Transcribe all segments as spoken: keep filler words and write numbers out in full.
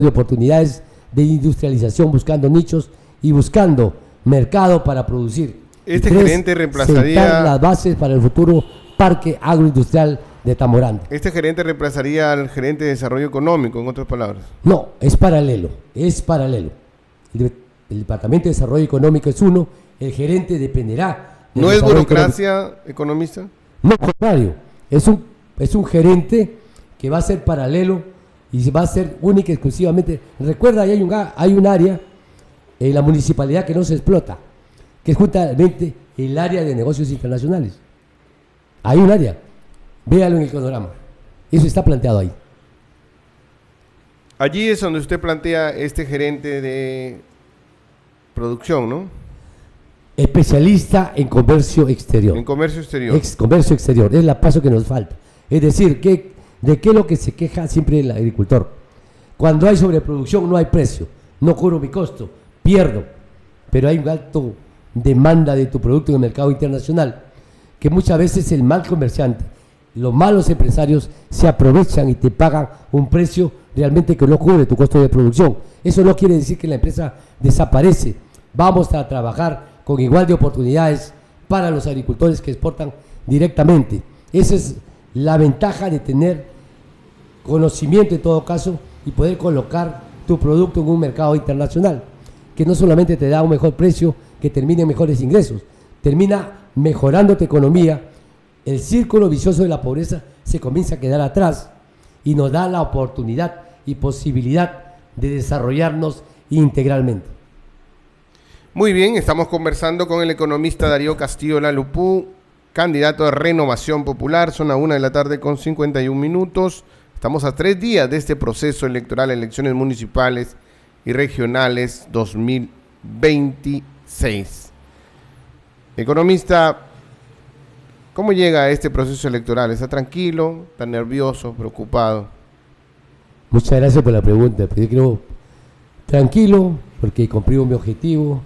de oportunidades de industrialización, buscando nichos y buscando mercado para producir. Este Tres, gerente reemplazaría sentar las bases para el futuro parque agroindustrial de Tamborandi. Este gerente reemplazaría al gerente de desarrollo económico, en otras palabras. No, es paralelo, es paralelo. El, el Departamento de Desarrollo Económico es uno, el gerente dependerá. ¿No es burocracia, económico. economista? No, al contrario, es un, es un gerente que va a ser paralelo y va a ser única y exclusivamente. Recuerda, hay un, hay un área en la municipalidad que no se explota, que es justamente el área de negocios internacionales. Hay un área, véalo en el cronograma, eso está planteado ahí. Allí es donde usted plantea este gerente de producción, ¿no? Especialista en comercio exterior. En comercio exterior. Ex comercio exterior, es la paso que nos falta. Es decir, ¿qué, ¿de qué es lo que se queja siempre el agricultor? Cuando hay sobreproducción no hay precio, no cubro mi costo, pierdo, pero hay un alto demanda de tu producto en el mercado internacional, que muchas veces el mal comerciante, los malos empresarios se aprovechan y te pagan un precio realmente que no cubre tu costo de producción. Eso no quiere decir que la empresa desaparece. Vamos a trabajar con igual de oportunidades para los agricultores que exportan directamente. Esa es la ventaja de tener conocimiento en todo caso y poder colocar tu producto en un mercado internacional, que no solamente te da un mejor precio, que termine en mejores ingresos, termina mejorando tu economía, el círculo vicioso de la pobreza se comienza a quedar atrás y nos da la oportunidad y posibilidad de desarrollarnos integralmente. Muy bien, estamos conversando con el economista Darío Castillo Lalupú, candidato a Renovación Popular. Son a una de la tarde con cincuenta y un minutos. Estamos a tres días de este proceso electoral, elecciones municipales y regionales dos mil veintiséis. Economista, ¿cómo llega a este proceso electoral? ¿Está tranquilo, está nervioso, preocupado? Muchas gracias por la pregunta. Yo creo tranquilo porque cumplí mi objetivo.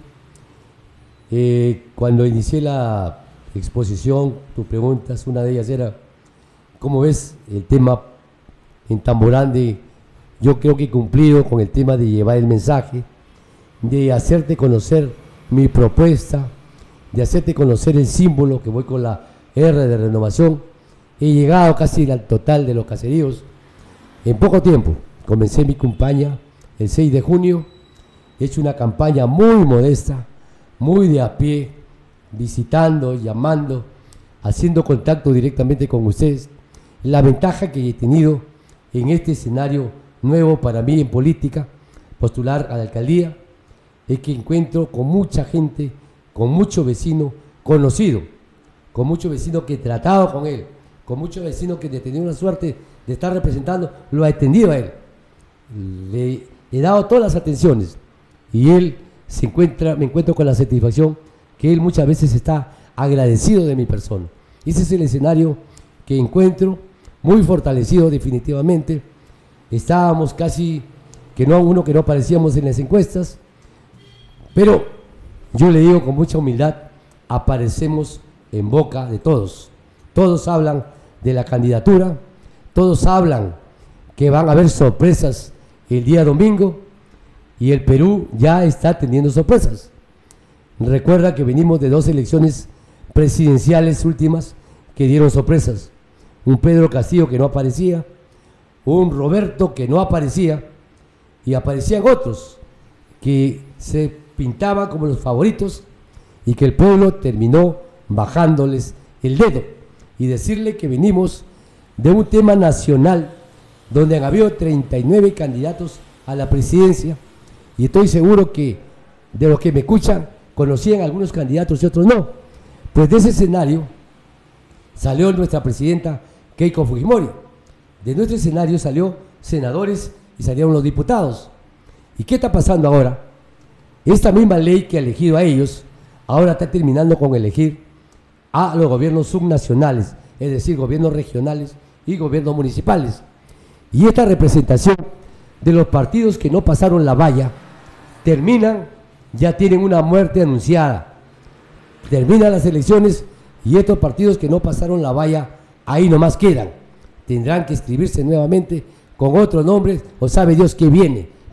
Eh, cuando inicié la exposición, tus preguntas, una de ellas era ¿cómo ves el tema en Tamborandi? Yo creo que he cumplido con el tema de llevar el mensaje, de hacerte conocer mi propuesta, de hacerte conocer el símbolo, que voy con la R de renovación. He llegado casi al total de los caseríos en poco tiempo. Comencé mi campaña el seis de junio, he hecho una campaña muy modesta, muy de a pie, visitando, llamando, haciendo contacto directamente con ustedes. La ventaja que he tenido en este escenario nuevo para mí en política, postular a la alcaldía, es que encuentro con mucha gente, con mucho vecino conocido, con mucho vecino que he tratado con él, con muchos vecinos que he tenido una suerte de estar representando, lo he atendido a él. Le he dado todas las atenciones y él se encuentra, me encuentro con la satisfacción que él muchas veces está agradecido de mi persona. Ese es el escenario que encuentro, muy fortalecido definitivamente. Estábamos casi, que no uno que no aparecíamos en las encuestas, pero yo le digo con mucha humildad, aparecemos en boca de todos. Todos hablan de la candidatura, todos hablan que van a haber sorpresas el día domingo y el Perú ya está teniendo sorpresas. Recuerda que venimos de dos elecciones presidenciales últimas que dieron sorpresas. Un Pedro Castillo que no aparecía, un Roberto que no aparecía y aparecían otros que se pintaban como los favoritos y que el pueblo terminó bajándoles el dedo y decirle que venimos de un tema nacional donde han habido treinta y nueve candidatos a la presidencia y estoy seguro que de los que me escuchan conocían algunos candidatos y otros no. Pues de ese escenario salió nuestra presidenta Keiko Fujimori. De nuestro escenario salió senadores y salieron los diputados. ¿Y qué está pasando ahora? Esta misma ley que ha elegido a ellos, ahora está terminando con elegir a los gobiernos subnacionales, es decir, gobiernos regionales y gobiernos municipales. Y esta representación de los partidos que no pasaron la valla, terminan, ya tienen una muerte anunciada. Terminan las elecciones y estos partidos que no pasaron la valla, ahí nomás quedan. Tendrán que escribirse nuevamente con otro nombre o sabe Dios qué viene,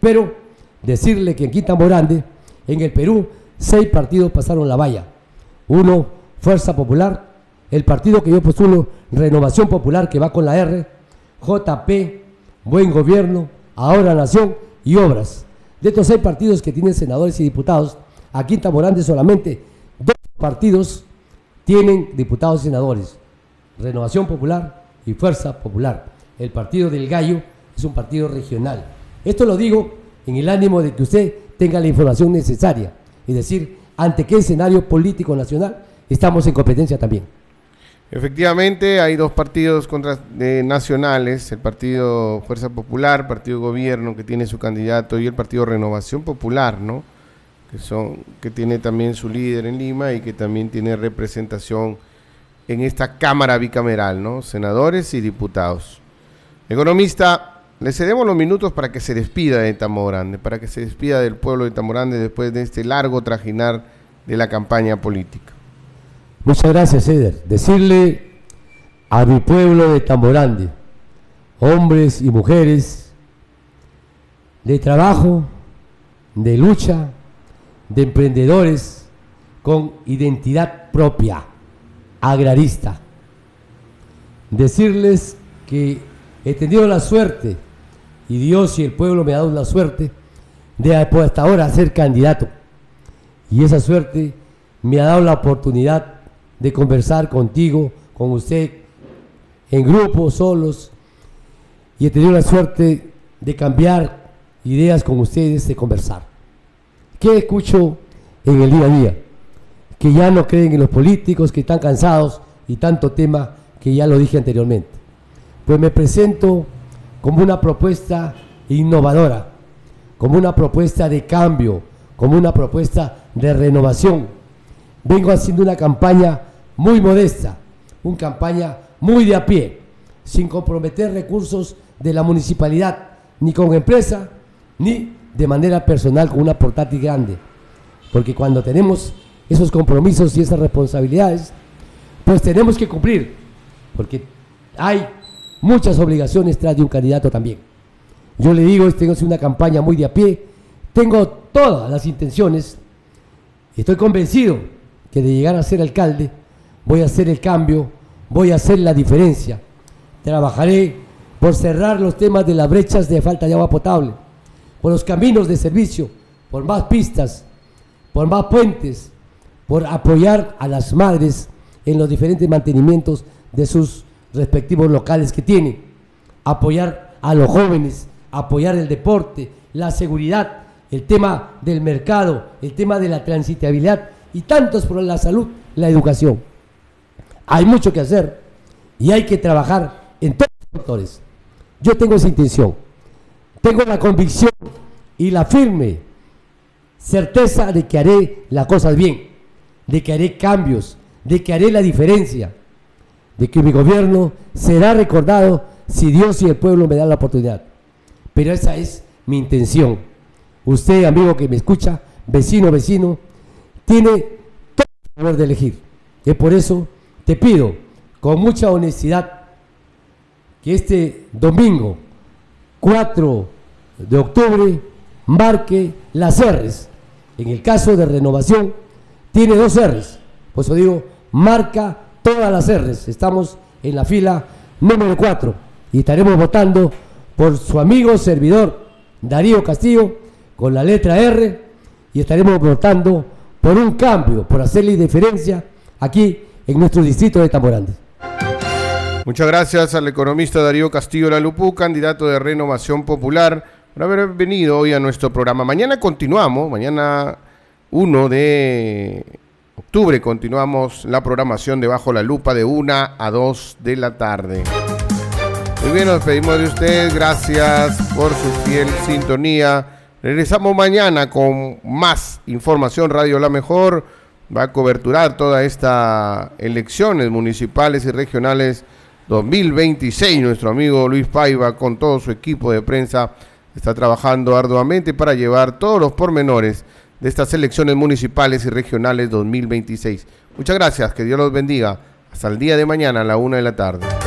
Pero decirle que en Quinta Morande, en el Perú, seis partidos pasaron la valla. Uno, Fuerza Popular, el partido que yo postulo, Renovación Popular, que va con la R, J P, Buen Gobierno, Ahora Nación y Obras. De estos seis partidos que tienen senadores y diputados, a Quinta Morande solamente dos partidos tienen diputados y senadores, Renovación Popular y Fuerza Popular. El partido del Gallo es un partido regional. Esto lo digo en el ánimo de que usted tenga la información necesaria y decir ante qué escenario político nacional estamos en competencia también. Efectivamente, hay dos partidos contra, de nacionales, el partido Fuerza Popular, partido Gobierno, que tiene su candidato, y el partido Renovación Popular, ¿no? Que, son, que tiene también su líder en Lima y que también tiene representación en esta Cámara bicameral, ¿no? Senadores y diputados. Economista, le cedemos los minutos para que se despida de Tamborande, para que se despida del pueblo de Tamborande después de este largo trajinar de la campaña política. Muchas gracias, Eder. Decirle a mi pueblo de Tamborande, hombres y mujeres de trabajo, de lucha, de emprendedores con identidad propia, agrarista. Decirles que he tenido la suerte, y Dios y el pueblo me ha dado la suerte, de hasta ahora ser candidato. Y esa suerte me ha dado la oportunidad de conversar contigo, con usted, en grupos, solos, y he tenido la suerte de cambiar ideas con ustedes, de conversar. ¿Qué escucho en el día a día? Que ya no creen en los políticos, que están cansados y tanto tema que ya lo dije anteriormente. Pues me presento como una propuesta innovadora, como una propuesta de cambio, como una propuesta de renovación. Vengo haciendo una campaña muy modesta, una campaña muy de a pie, sin comprometer recursos de la municipalidad, ni con empresa, ni de manera personal con una portátil grande. Porque cuando tenemos esos compromisos y esas responsabilidades, pues tenemos que cumplir, porque hay muchas obligaciones tras de un candidato también. Yo le digo, tengo una campaña muy de a pie, tengo todas las intenciones, estoy convencido que de llegar a ser alcalde, voy a hacer el cambio, voy a hacer la diferencia. Trabajaré por cerrar los temas de las brechas de falta de agua potable, por los caminos de servicio, por más pistas, por más puentes, por apoyar a las madres en los diferentes mantenimientos de sus respectivos locales que tienen, apoyar a los jóvenes, apoyar el deporte, la seguridad, el tema del mercado, el tema de la transitabilidad y tantos por la salud, la educación. Hay mucho que hacer y hay que trabajar en todos los sectores. Yo tengo esa intención, tengo la convicción y la firme certeza de que haré las cosas bien, de que haré cambios, de que haré la diferencia, de que mi gobierno será recordado si Dios y el pueblo me dan la oportunidad. Pero esa es mi intención. Usted, amigo que me escucha, vecino, vecino, tiene todo el poder de elegir. Y por eso te pido, con mucha honestidad, que este domingo, cuatro de octubre, marque las R's. En el caso de Renovación, tiene dos R's. Por eso digo, marca todas las R's. Estamos en la fila número cuatro y estaremos votando por su amigo servidor Darío Castillo con la letra R, y estaremos votando por un cambio, por hacerle diferencia aquí en nuestro distrito de Tamborande. Muchas gracias al economista Darío Castillo Lalupú, candidato de Renovación Popular, por haber venido hoy a nuestro programa. Mañana continuamos, mañana uno de octubre continuamos la programación de Bajo la Lupa de una a dos de la tarde. Muy bien, nos despedimos de usted, gracias por su fiel sintonía. Regresamos mañana con más información. Radio La Mejor va a coberturar toda esta elecciones municipales y regionales dos mil veintiséis. Nuestro amigo Luis Paiva con todo su equipo de prensa está trabajando arduamente para llevar todos los pormenores de estas elecciones municipales y regionales dos mil veintiséis. Muchas gracias, que Dios los bendiga. Hasta el día de mañana a la una de la tarde.